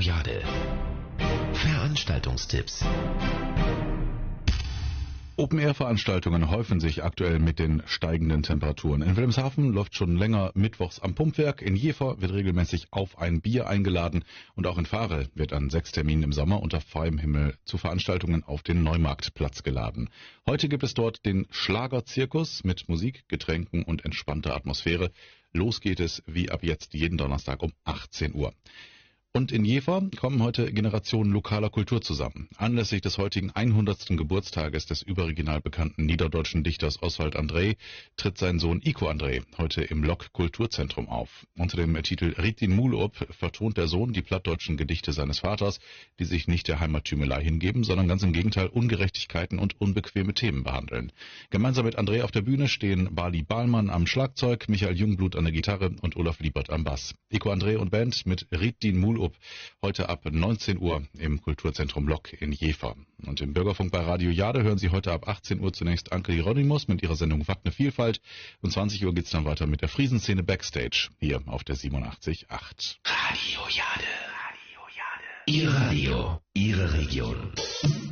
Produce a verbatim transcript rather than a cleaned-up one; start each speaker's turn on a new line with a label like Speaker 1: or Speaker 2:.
Speaker 1: Jade. Veranstaltungstipps.
Speaker 2: Open-Air-Veranstaltungen häufen sich aktuell mit den steigenden Temperaturen. In Wilhelmshaven läuft schon länger mittwochs am Pumpwerk. In Jever wird regelmäßig auf ein Bier eingeladen. Und auch in Varel wird an sechs Terminen im Sommer unter freiem Himmel zu Veranstaltungen auf den Neumarktplatz geladen. Heute gibt es dort den Schlagerzirkus mit Musik, Getränken und entspannter Atmosphäre. Los geht es wie ab jetzt jeden Donnerstag um achtzehn Uhr. Und in Jever kommen heute Generationen lokaler Kultur zusammen. Anlässlich des heutigen hundertsten Geburtstages des überregional bekannten niederdeutschen Dichters Oswald André tritt sein Sohn Iko André heute im Lok Kulturzentrum auf. Unter dem Titel Ritin Mulop vertont der Sohn die plattdeutschen Gedichte seines Vaters, die sich nicht der Heimattümelei hingeben, sondern ganz im Gegenteil Ungerechtigkeiten und unbequeme Themen behandeln. Gemeinsam mit André auf der Bühne stehen Bali Bahlmann am Schlagzeug, Michael Jungblut an der Gitarre und Olaf Liebert am Bass. Iko André und Band mit Ritin Mulop heute ab neunzehn Uhr im Kulturzentrum Lok in Jever. Und im Bürgerfunk bei Radio Jade hören Sie heute ab achtzehn Uhr zunächst Anke Hieronymus mit ihrer Sendung Watt ne Vielfalt. Um zwanzig Uhr geht's dann weiter mit der Friesenszene Backstage hier auf der siebenundachtzig Komma acht.
Speaker 1: Radio Jade. Radio Jade. Ihr Radio, Ihre Region.